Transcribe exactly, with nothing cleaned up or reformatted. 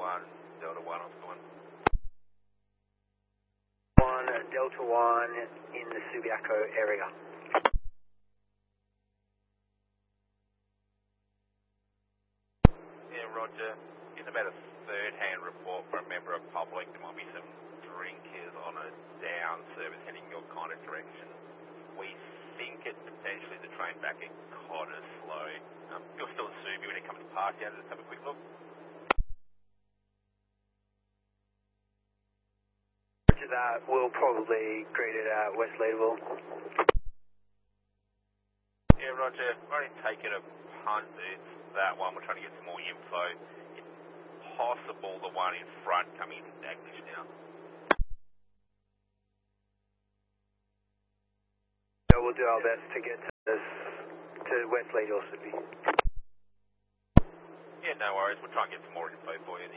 one, Delta one, what's going on? one, Delta one in the Subiaco area. Yeah, Roger. Getting about a third-hand report from a member of public. There might be some drinkers on a down service heading your kind of direction. We think it's potentially the train back at Cottesloe. Um, you're still at Subi when it comes to park. Yeah, let's have a quick look. Roger that, we'll probably greet it at West Leadville. Yeah, Roger. We're only taking a punt. It's that one. We're trying to get some more info. It's possible the one in front coming into Daglish now. So we'll do our best to get to this, to West Leadville, Subi. Yeah, no worries. We'll try and get some more info for you.